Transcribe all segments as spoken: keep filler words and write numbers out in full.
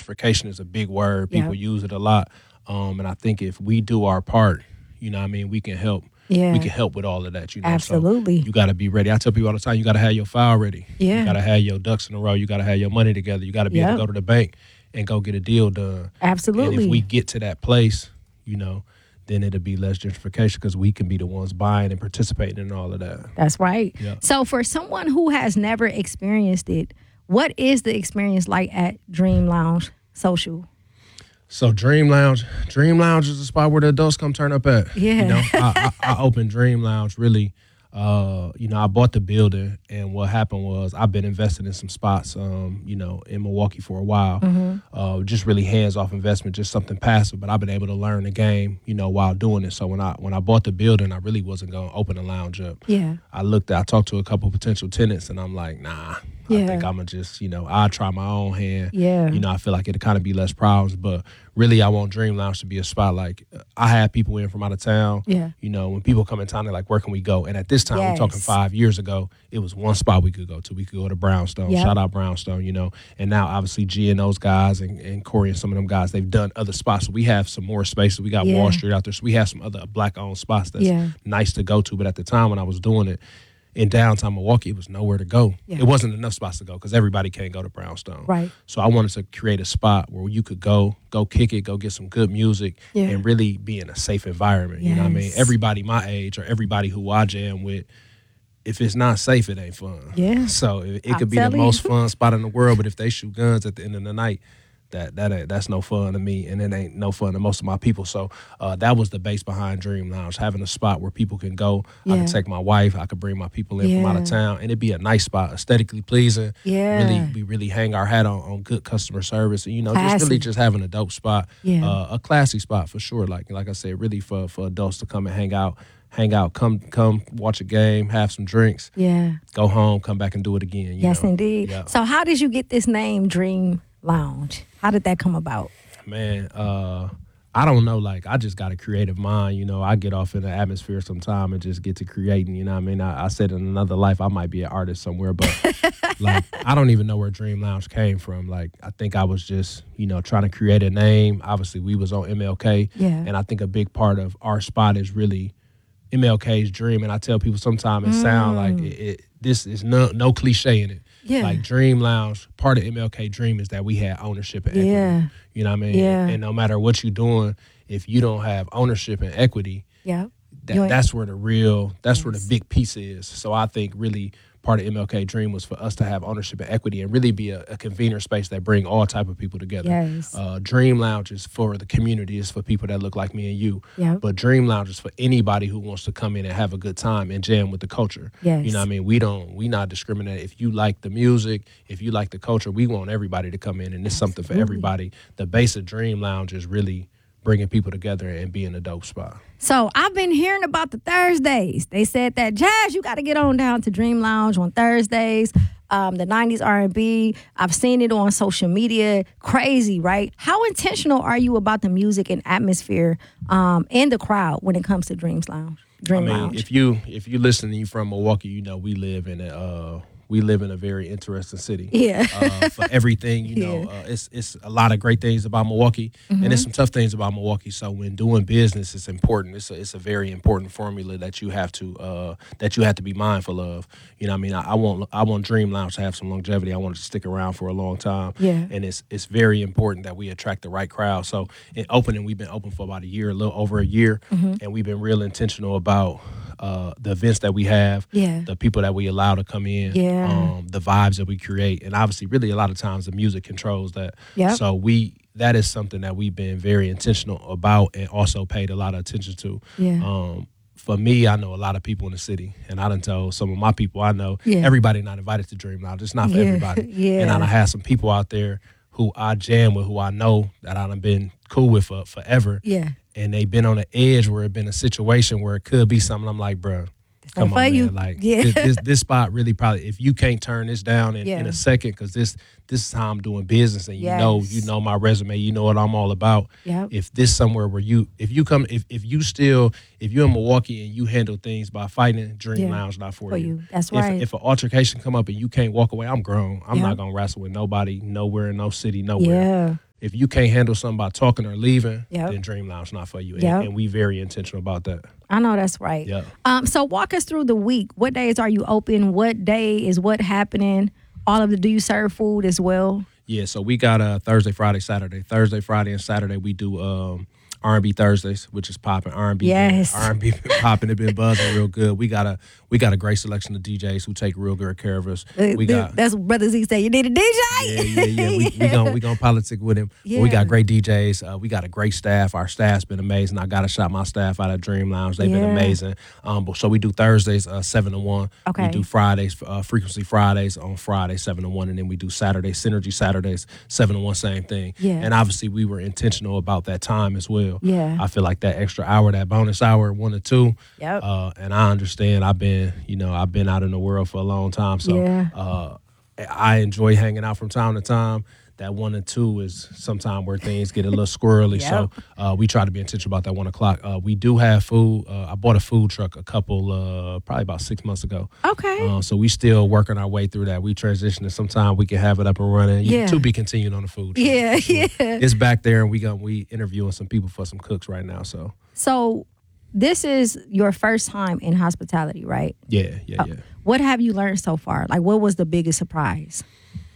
gentrification is a big word. People Yep. use it a lot. Um, and I think if we do our part, you know what I mean, we can help. Yeah. We can help with all of that, you know. Absolutely. So you got to be ready. I tell people all the time, you got to have your file ready. Yeah. You got to have your ducks in a row. You got to have your money together. You got to be Yep. able to go to the bank and go get a deal done. Absolutely. And if we get to that place, you know, then it'll be less gentrification because we can be the ones buying and participating in all of that. That's right. Yeah. So for someone who has never experienced it, what is the experience like at Dream Lounge Social? So Dream Lounge, Dream Lounge is a spot where the adults come turn up at. Yeah. You know, I, I, I opened Dream Lounge really. Uh, you know, I bought the building, and what happened was I've been investing in some spots, um, you know, in Milwaukee for a while. Mm-hmm. Uh, just really hands-off investment, just something passive. But I've been able to learn the game, you know, while doing it. So when I when I bought the building, I really wasn't going to open the lounge up. Yeah. I looked, I talked to a couple potential tenants, and I'm like, nah. Yeah. I think I'm going to just, you know, I'll try my own hand. Yeah. You know, I feel like it'll kind of be less problems. But really, I want Dream Lounge to be a spot like I have people in from out of town. Yeah. You know, when people come in town, they're like, where can we go? And at this time, Yes. we're talking five years ago, it was one spot we could go to. We could go to Brownstone. Yep. Shout out Brownstone, you know. And now, obviously, G and those guys and, and Corey and some of them guys, they've done other spots. So we have some more spaces. We got Yeah. Wall Street out there. So we have some other black-owned spots that's Yeah. nice to go to. But at the time when I was doing it, in downtown Milwaukee, it was nowhere to go. Yeah. It wasn't enough spots to go because everybody can't go to Brownstone. Right. So I wanted to create a spot where you could go, go kick it, go get some good music, Yeah. and really be in a safe environment. You know what I mean? Yes. Everybody my age or everybody who I jam with, if it's not safe, it ain't fun. Yeah. So it, it I'm could be the telling most you. fun spot in the world, but if they shoot guns at the end of the night, that that ain't, that's no fun to me, and it ain't no fun to most of my people. So uh, that was the base behind Dream Lounge, having a spot where people can go. I Yeah. can take my wife, I could bring my people in from out Yeah. of town, and it'd be a nice spot, aesthetically pleasing. Yeah. Really, we really hang our hat on, on good customer service, and you know, just Classy. really just having a dope spot, Yeah. uh, a classy spot for sure. Like like I said, really for for adults to come and hang out. Hang out, come come watch a game, have some drinks, Yeah. go home, come back and do it again. You Yes, know? indeed. Yeah. So how did you get this name, Dream Lounge? How did that come about? Man, uh, I don't know. Like, I just got a creative mind. You know, I get off in the atmosphere sometime and just get to creating. You know what I mean? I, I said in another life I might be an artist somewhere, but like, I don't even know where Dream Lounge came from. Like, I think I was just, you know, trying to create a name. Obviously, we was on M L K. Yeah. And I think a big part of our spot is really M L K's dream. And I tell people sometimes it sound like it, it, this is no, no cliche in it. Yeah. Like Dream Lounge, part of M L K dream is that we had ownership and equity. Yeah. You know what I mean? Yeah. And no matter what you're doing, if you don't have ownership and equity, Yeah. that, You ain't- that's where the real, that's where the Yes. big piece is. So I think really part of M L K dream was for us to have ownership and equity and really be a, a convener space that bring all type of people together. Yes. Uh, Dream Lounge is for the community, is for people that look like me and you. Yep. But Dream Lounge is for anybody who wants to come in and have a good time and jam with the culture. Yes. You know what I mean? We don't, we not discriminate. If you like the music, if you like the culture, we want everybody to come in, and it's something for Absolutely. everybody. The base of Dream Lounge is really bringing people together and being a dope spot. So I've been hearing about the Thursdays. They said that, Jazz, you got to get on down to Dream Lounge on Thursdays. Um, the nineties R and B. I've seen it on social media. Crazy, right? How intentional are you about the music and atmosphere um, and the crowd when it comes to Dreams Lounge? Dream I mean, Lounge. if you if you listen and you from Milwaukee, you know we live in a uh, we live in a very interesting city. Yeah. uh, for everything, you know, Yeah. uh, it's it's a lot of great things about Milwaukee, and there's some tough things about Milwaukee. So when doing business, it's important. It's a, it's a very important formula that you have to uh, that you have to be mindful of. You know, what I mean, I, I want I want Dream Lounge to have some longevity. I want it to stick around for a long time. Yeah. And it's it's very important that we attract the right crowd. So in opening, we've been open for about a year, a little over a year, and we've been real intentional about uh, the events that we have, Yeah. the people that we allow to come in, Yeah. um, the vibes that we create, and obviously, really, a lot of times the music controls that. Yep. So we that is something that we've been very intentional about, and also paid a lot of attention to. Yeah. Um, for me, I know a lot of people in the city, and I done told some of my people I know, Yeah. everybody not invited to Dream Lounge. It's not for Yeah. everybody. Yeah. And I done had some people out there who I jam with, who I know that I done been cool with for forever. Yeah. And they been on the edge where it been a situation where it could be something. I'm like, bruh, come for on, you. man. Like, Yeah. this, this this spot really probably, if you can't turn this down in, Yeah. in a second, because this this is how I'm doing business, and you know Yes. you know my resume, you know what I'm all about. Yep. If this somewhere where you, if you come, if if you still, if you're in Milwaukee and you handle things by fighting, Dream Yeah. Lounge not for, For you. you. That's If, right. if an altercation come up and you can't walk away, I'm grown. I'm Yep. not gonna wrestle with nobody, nowhere, in no city, nowhere. Yeah. if you can't handle something by talking or leaving, Yep. then Dream Lounge not for you. And, Yep. and we very intentional about that. I know that's right. Yeah. Um, so walk us through the week. What days are you open? What day is what happening? All of the, do you serve food as well? Yeah, so we got uh, Thursday, Friday, Saturday. Thursday, Friday, and Saturday we do um, R and B Thursdays, which is popping. R and B, Yes. R and B been popping. It been buzzing real good. We got a we got a great selection of D Js who take real good care of us. Uh, We th- got That's what Brother Z said. You need a D J? yeah, yeah, yeah. We, we gonna we gonna politic with him. But we Yeah. got great D Js. Uh, we got a great staff. Our staff's been amazing. I got to shout my staff out at Dream Lounge. They've been Yeah. amazing. Um, but so we do Thursdays uh, seven to one. Okay. We do Fridays uh, frequency Fridays on Friday seven to one, and then we do Saturday Synergy Saturdays seven to one. Same thing. Yeah. And obviously we were intentional about that time as well. Yeah. I feel like that extra hour, that bonus hour, one or two. Yep. Uh, and I understand. I've been, you know, I've been out in the world for a long time, so Yeah. uh, I enjoy hanging out from time to time. That one and two is sometime where things get a little squirrely. Yep. So uh, we try to be intentional about that one o'clock. Uh, we do have food. Uh, I bought a food truck a couple, uh, probably about six months ago. Okay. Uh, so we still working our way through that. We transitioning. Sometime we can have it up and running. Yeah. To be continued on the food truck. Yeah, So yeah. It's back there, and we got we interviewing some people for some cooks right now. So So this is your first time in hospitality, right? yeah, yeah, yeah. What have you learned so far? Like, what was the biggest surprise?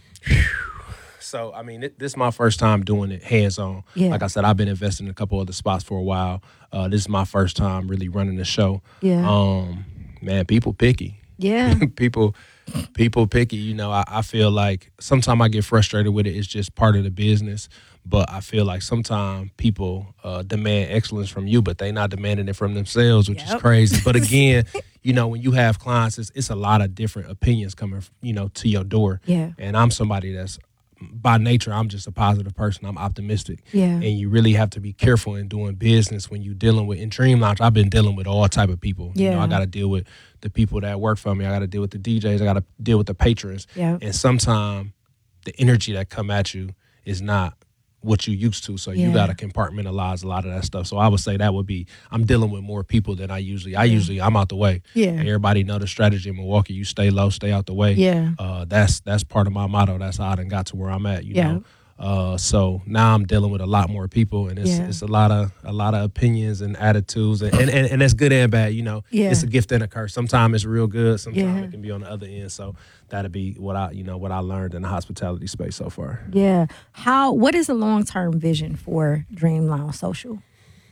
So, I mean, it, this is my first time doing it hands-on. Yeah. Like I said, I've been investing in a couple other spots for a while. Uh, this is my first time really running the show. Yeah. Um, man, people picky. Yeah. people people picky. You know, I, I feel like sometimes I get frustrated with it. It's just part of the business. But I feel like sometimes people uh, demand excellence from you, but they not demanding it from themselves, which Yep. is crazy. But again, you know, when you have clients, it's, it's a lot of different opinions coming, you know, to your door. Yeah. And I'm somebody that's, by nature, I'm just a positive person. I'm optimistic. Yeah. And you really have to be careful in doing business when you're dealing with, in Dream Lounge, I've been dealing with all type of people. You know, Yeah. I got to deal with the people that work for me. I got to deal with the D Js. I got to deal with the patrons. Yeah. And sometimes the energy that come at you is not what you used to. So Yeah. you got to compartmentalize a lot of that stuff. So I would say that would be, I'm dealing with more people than I usually, I usually, I'm out the way. Yeah. And everybody know the strategy in Milwaukee. You stay low, stay out the way. Yeah. Uh, that's, that's part of my motto. That's how I done got to where I'm at, you Yeah. know. Uh, so now I'm dealing with a lot more people, and it's Yeah. it's a lot of a lot of opinions and attitudes, and and, and, and that's good and bad. You know, Yeah. it's a gift and a curse. Sometimes it's real good, sometimes Yeah. it can be on the other end. So that'll be what I you know what I learned in the hospitality space so far. Yeah. How? What is the long term vision for Dream Lounge Social?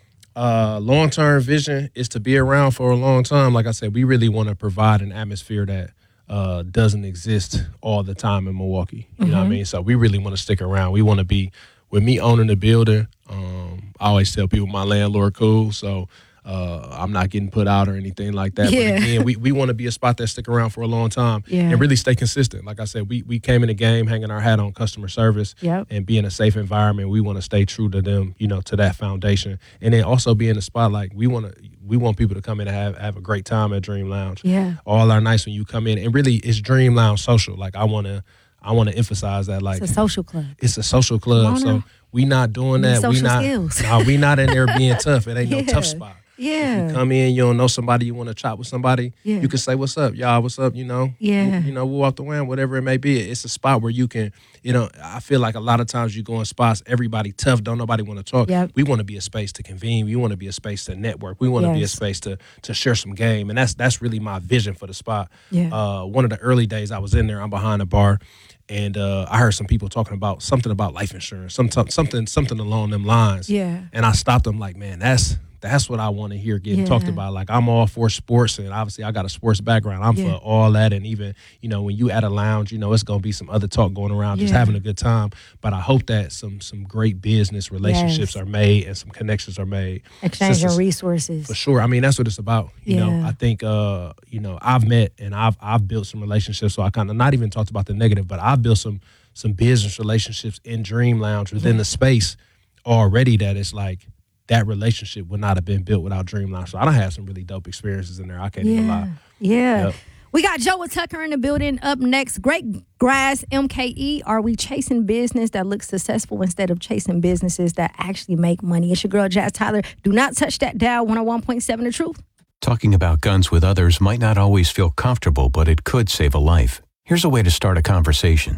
Uh, long term vision is to be around for a long time. Like I said, we really want to provide an atmosphere that uh, doesn't exist all the time in Milwaukee. You know what I mean? So we really want to stick around. We want to be, with me owning the building, um, I always tell people my landlord cool. So uh, I'm not getting put out or anything like that. Yeah. But again, we, we want to be a spot that stick around for a long time Yeah. and really stay consistent. Like I said, we we came in the game hanging our hat on customer service Yep. and be in a safe environment. We want to stay true to them, you know, to that foundation. And then also be in a spot like we want to, we want people to come in and have, have a great time at Dream Lounge. Yeah. All our nights when you come in, and really it's Dream Lounge social. Like I want to, I want to emphasize that, like It's a social club. it's a social club. Come on So now. we not doing Need that. We social not, skills. nah, we not in there being tough. It ain't no Yeah. tough spot. Yeah. You come in, you don't know somebody, you want to chop with somebody, Yeah. you can say, what's up, y'all, what's up, you know? Yeah. You know, we'll walk the way, whatever it may be. It's a spot where you can, you know, I feel like a lot of times you go in spots, everybody tough, don't nobody want to talk. Yep. We want to be a space to convene. We want to be a space to network. We want to be a Yes. space to to share some game. And that's that's really my vision for the spot. Yeah. Uh, one of the early days I was in there, I'm behind the bar, and uh, I heard some people talking about something about life insurance, some, something something along them lines. Yeah. And I stopped them like, man, that's that's what I want to hear getting Yeah. talked about. Like, I'm all for sports, and obviously I got a sports background. I'm Yeah. for all that, and even, you know, when you at a lounge, you know, it's going to be some other talk going around, just Yeah. having a good time. But I hope that some some great business relationships Yes. are made and some connections are made. Exchanging Sisters- resources. For sure. I mean, that's what it's about. You know, Yeah. I think, uh, you know, I've met and I've I've built some relationships. So I kind of not even talked about the negative, but I've built some some business relationships in Dream Lounge within the space already that it's like that relationship would not have been built without Dream Lounge. So I done had some really dope experiences in there. I can't even lie. Yeah. Yeah. Yep. We got Joe Tucker in the building. Up next, Great Grass M K E. Are we chasing business that looks successful instead of chasing businesses that actually make money? It's your girl, Jazz Tyler. Do not touch that dial. one oh one point seven The Truth. Talking about guns with others might not always feel comfortable, but it could save a life. Here's a way to start a conversation.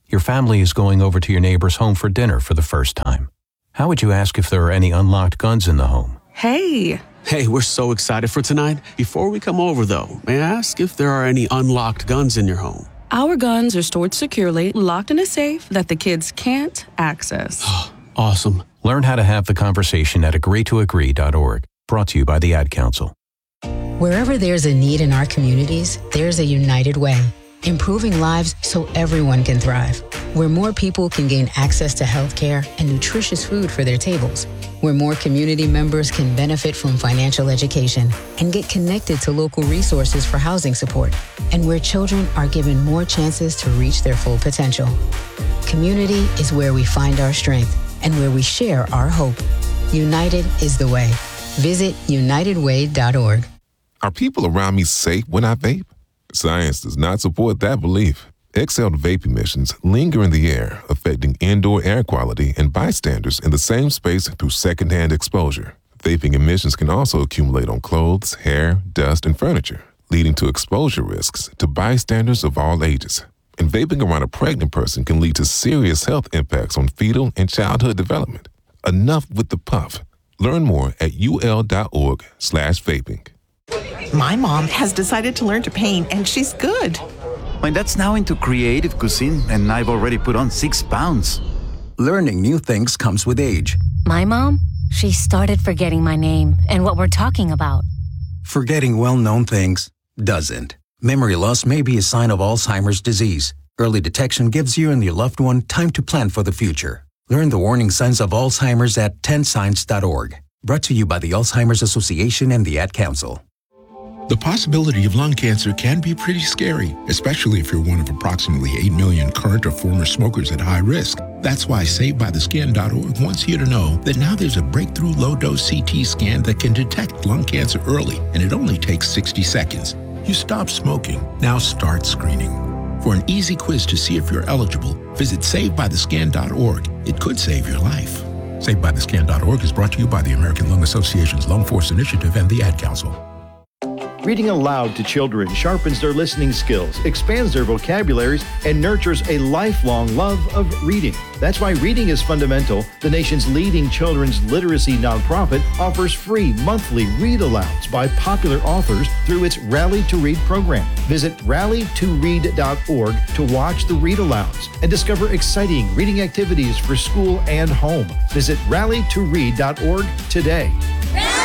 Your family is going over to your neighbor's home for dinner for the first time. How would you ask if there are any unlocked guns in the home? Hey. Hey, we're so excited for tonight. Before we come over, though, may I ask if there are any unlocked guns in your home? Our guns are stored securely, locked in a safe that the kids can't access. Awesome. Learn how to have the conversation at agree to agree dot org. Brought to you by the Ad Council. Wherever there's a need in our communities, there's a United Way. Improving lives so everyone can thrive. Where more people can gain access to healthcare and nutritious food for their tables. Where more community members can benefit from financial education and get connected to local resources for housing support. And where children are given more chances to reach their full potential. Community is where we find our strength and where we share our hope. United is the way. Visit united way dot org. Are people around me safe when I vape? Science does not support that belief. Exhaled vape emissions linger in the air, affecting indoor air quality and bystanders in the same space through secondhand exposure. Vaping emissions can also accumulate on clothes, hair, dust, and furniture, leading to exposure risks to bystanders of all ages. And vaping around a pregnant person can lead to serious health impacts on fetal and childhood development. Enough with the puff. Learn more at ul.org slash vaping. My mom has decided to learn to paint, and she's good. My dad's now into creative cuisine, and I've already put on six pounds. Learning new things comes with age. My mom, she started forgetting my name and what we're talking about. Forgetting well-known things doesn't. Memory loss may be a sign of Alzheimer's disease. Early detection gives you and your loved one time to plan for the future. Learn the warning signs of Alzheimer's at ten signs dot org. Brought to you by the Alzheimer's Association and the Ad Council. The possibility of lung cancer can be pretty scary, especially if you're one of approximately eight million current or former smokers at high risk. That's why Saved By The Skin dot org wants you to know that now there's a breakthrough low-dose C T scan that can detect lung cancer early, and it only takes sixty seconds. You stop smoking, now start screening. For an easy quiz to see if you're eligible, visit Saved By The Skin dot org. It could save your life. Saved By The Skin dot org is brought to you by the American Lung Association's Lung Force Initiative and the Ad Council. Reading aloud to children sharpens their listening skills, expands their vocabularies, and nurtures a lifelong love of reading. That's why Reading is Fundamental, the nation's leading children's literacy nonprofit, offers free monthly read-alouds by popular authors through its Rally to Read program. Visit rally to read dot org to watch the read-alouds and discover exciting reading activities for school and home. Visit rally to read dot org today.